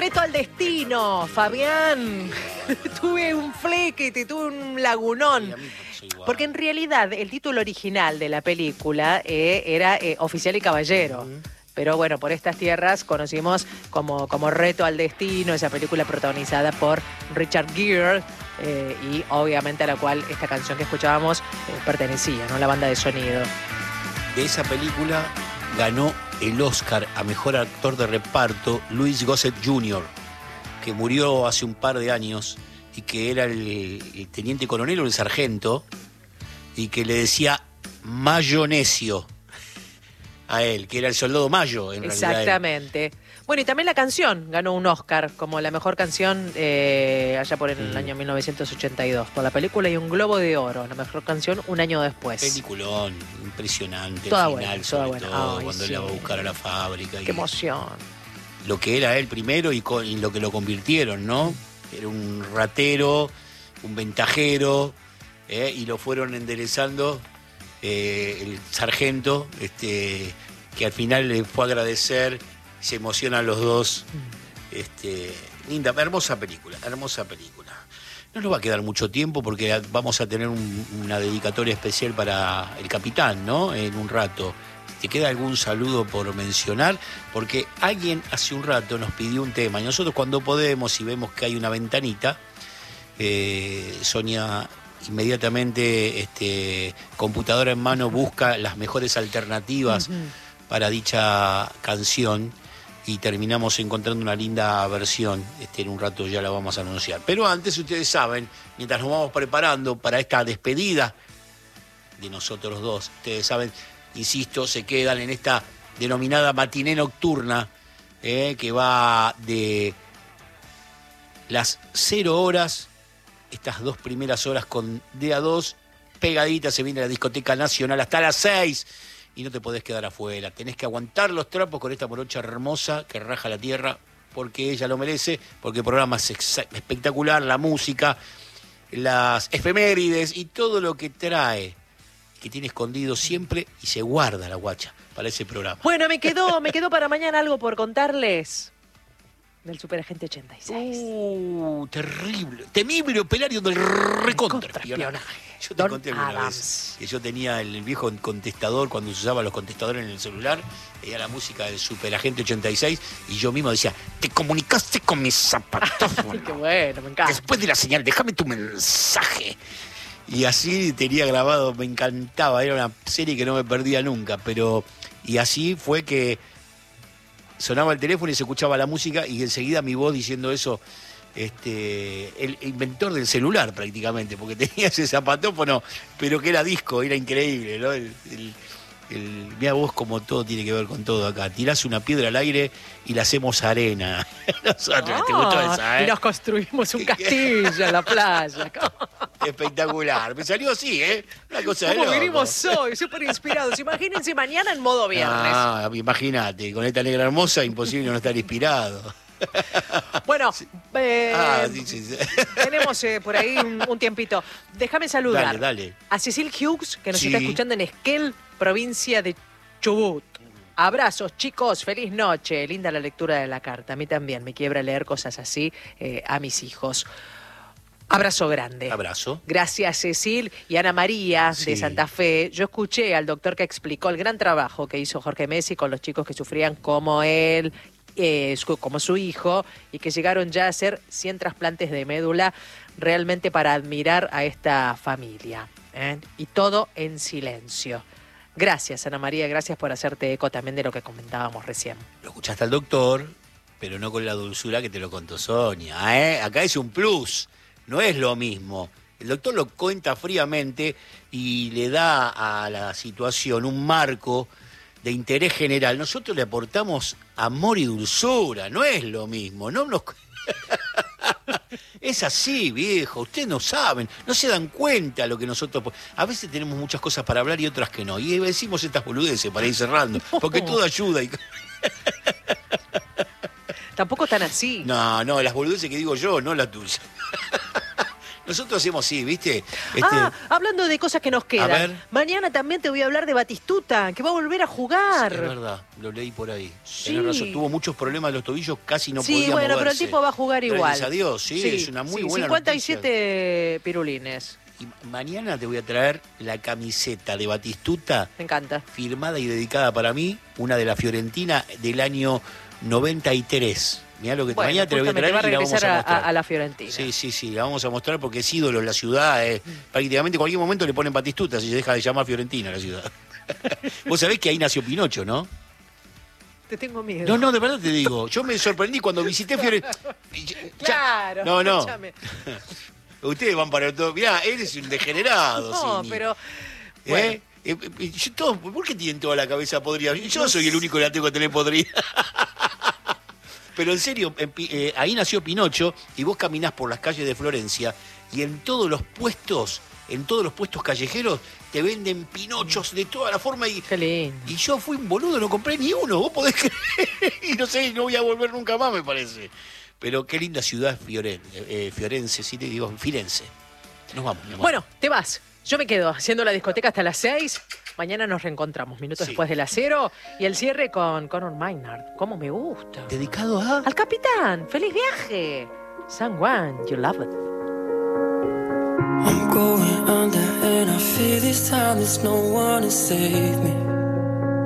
Reto al destino, Fabián. Tuve un flequete, tuve un lagunón. Porque en realidad el título original de la película era Oficial y Caballero. Pero bueno, por estas tierras conocimos como Reto al Destino, esa película protagonizada por Richard Gere y obviamente a la cual esta canción que escuchábamos pertenecía, ¿no? La banda de sonido. De esa película ganó el Oscar a Mejor Actor de Reparto Louis Gossett Jr., que murió hace un par de años y que era el teniente coronel o el sargento y que le decía Mayonesio a él, que era el soldado Mayo en realidad. Exactamente. Bueno, y también la canción ganó un Oscar como la mejor canción allá por el año 1982 por la película y un Globo de Oro, la mejor canción un año después. Peliculón, impresionante, toda el buena, final toda sobre buena. todo, Ay, cuando sí. él la va a buscar a la fábrica. Qué emoción. Lo que era él primero y lo que lo convirtieron, ¿no? Era un ratero, un ventajero, y lo fueron enderezando el sargento, que al final le fue a agradecer, se emocionan los dos. Linda, hermosa película, hermosa película. No nos va a quedar mucho tiempo porque vamos a tener una dedicatoria especial para el capitán, ¿no? En un rato. ¿Te queda algún saludo por mencionar? Porque alguien hace un rato nos pidió un tema y nosotros cuando podemos y vemos que hay una ventanita, Sonia inmediatamente, computadora en mano, busca las mejores alternativas para dicha canción y terminamos encontrando una linda versión. En un rato ya la vamos a anunciar. Pero antes, ustedes saben, mientras nos vamos preparando para esta despedida de nosotros dos, ustedes saben, insisto, se quedan en esta denominada matiné nocturna, que va de las 0 horas, estas 2 primeras horas con DA2, pegadita se viene la discoteca nacional hasta las 6 y no te podés quedar afuera. Tenés que aguantar los trapos con esta morocha hermosa que raja la tierra porque ella lo merece, porque el programa es espectacular, la música, las efemérides y todo lo que trae, que tiene escondido siempre y se guarda la guacha para ese programa. Bueno, me quedó para mañana algo por contarles del Superagente 86. Terrible. Temible operario del recontraespionaje. Yo te Don conté alguna Adams. vez que yo tenía el viejo contestador cuando se usaban los contestadores en el celular, era la música del Superagente 86 y yo mismo decía, te comunicaste con mi zapatófono. Qué bueno, me encanta. Después de la señal, déjame tu mensaje. Y así tenía grabado, me encantaba, era una serie que no me perdía nunca, y así fue que sonaba el teléfono y se escuchaba la música y enseguida mi voz diciendo eso, el inventor del celular prácticamente, porque tenía ese zapatófono, pero que era disco, era increíble, ¿no? Mira vos como todo tiene que ver con todo acá. Tirás una piedra al aire y la hacemos arena. Nosotros, ¿te gustó esa, y nos construimos un castillo en la playa. Espectacular. Me salió así, una cosa de ¿Cómo loco. venimos hoy? Súper inspirados. Imagínense mañana en modo viernes. Ah, imagínate, con esta negra hermosa imposible no estar inspirado. Bueno, sí, tenemos por ahí un tiempito. Déjame saludar Dale. a Cecil Hughes, que nos Sí. está escuchando en Esquel, provincia de Chubut. Abrazos, chicos, feliz noche. Linda la lectura de la carta. A mí también me quiebra leer cosas así a mis hijos. Abrazo grande. Abrazo. Gracias, Cecil. Y Ana María, Sí. de Santa Fe. Yo escuché al doctor que explicó el gran trabajo que hizo Jorge Messi con los chicos que sufrían como él, como su hijo, y que llegaron ya a hacer 100 trasplantes de médula, realmente para admirar a esta familia. Y todo en silencio. Gracias, Ana María, gracias por hacerte eco también de lo que comentábamos recién. Lo escuchaste al doctor, pero no con la dulzura que te lo contó Sonia. Acá es un plus, no es lo mismo. El doctor lo cuenta fríamente y le da a la situación un marco de interés general. Nosotros le aportamos amor y dulzura, no es lo mismo. No nos... Es así, viejo, ustedes no saben, no se dan cuenta lo que nosotros... A veces tenemos muchas cosas para hablar y otras que no. Y decimos estas boludeces para ir cerrando, porque todo ayuda. Tampoco tan así. No, las boludeces que digo yo, no las tuyas. Nosotros hacemos así, ¿viste? Hablando de cosas que nos quedan. Mañana también te voy a hablar de Batistuta, que va a volver a jugar. Sí, es verdad, lo leí por ahí. Sí. Tenés razón, tuvo muchos problemas de los tobillos, casi no podía Sí, bueno, moverse. pero el tipo va a jugar igual. Gracias a Dios, sí, es una muy buena 57 noticia. pirulines. Y mañana te voy a traer la camiseta de Batistuta. Me encanta. Firmada y dedicada para mí, una de la Fiorentina del año 93. Mirá lo que mañana te lo voy a traer va a y la vamos a mostrar. a la Fiorentina. Sí, la vamos a mostrar porque es ídolo en la ciudad. Prácticamente en cualquier momento le ponen Batistuta si se deja de llamar Fiorentina a la ciudad. Vos sabés que ahí nació Pinocho, ¿no? Te tengo miedo. No, de verdad te digo. Yo me sorprendí cuando visité Fiorentina. Claro. No. Escúchame. Ustedes van para todo. Mirá, él es un degenerado. No, Cini. pero... Bueno. ¿Por qué tienen toda la cabeza podrida? Yo soy el único que la tengo que tener podrida. Pero en serio, ahí nació Pinocho y vos caminás por las calles de Florencia y en todos los puestos callejeros te venden pinochos de toda la forma y, Qué lindo. Y yo fui un boludo, no compré ni uno, vos podés creer. Y no sé, no voy a volver nunca más, me parece. Pero qué linda ciudad Fiorense, sí te digo, Firenze. Nos vamos. Bueno, te vas. Yo me quedo haciendo la discoteca hasta las 6. Mañana nos reencontramos, minutos después de las 0. Y el cierre con Conor Maynard. ¿Cómo me gusta? ¿Dedicado a? Al capitán. ¡Feliz viaje! Someone you love it. I'm going under and I feel this time there's no one to save me.